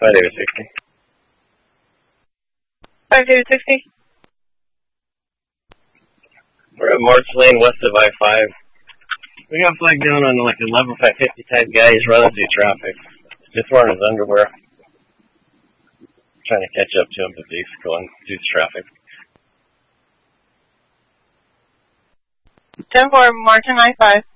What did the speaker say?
5 David 60. 5 David 60. We're at Morse Lane west of I-5. We got flagged down on like 11550 type guy. He's running through traffic. Just wearing his underwear. Trying to catch up to him, but he's going through traffic. 10-4, Martin I-5.